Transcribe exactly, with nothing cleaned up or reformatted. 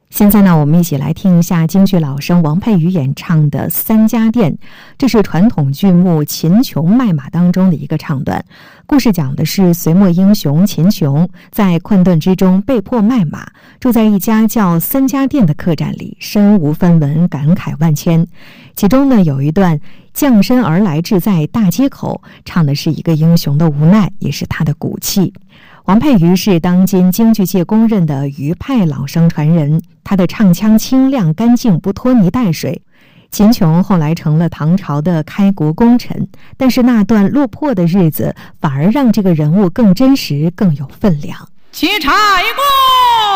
现在呢，我们一起来听一下京剧老生王佩瑜演唱的《三家店》，这是传统剧目《秦琼卖马》当中的一个唱段。故事讲的是隋末英雄秦琼在困顿之中被迫卖马，住在一家叫三家店的客栈里，身无分文，感慨万千。其中呢，有一段将身而来志在大街口，唱的是一个英雄的无奈，也是他的骨气。王佩瑜是当今京剧界公认的余派老生传人，他的唱腔清亮干净，不拖泥带水。秦琼后来成了唐朝的开国功臣，但是那段落魄的日子反而让这个人物更真实，更有分量。 去柴过